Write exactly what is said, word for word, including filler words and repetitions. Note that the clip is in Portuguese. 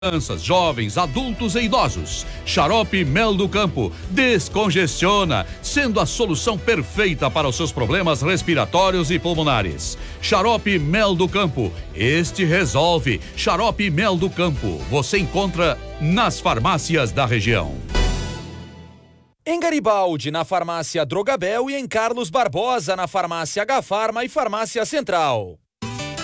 Crianças, jovens, adultos e idosos. Xarope Mel do Campo descongestiona, sendo a solução perfeita para os seus problemas respiratórios e pulmonares. Xarope Mel do Campo, este resolve. Xarope Mel do Campo, você encontra nas farmácias da região. Em Garibaldi, na farmácia Drogabel, e em Carlos Barbosa, na farmácia H Farma e Farmácia Central.